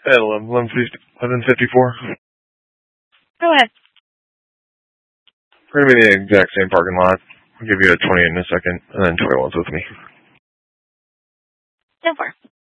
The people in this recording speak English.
At 11:54. Go ahead. We're going to be in the exact same parking lot. I'll give you a 20 in a second, and then 21's with me. Go for it.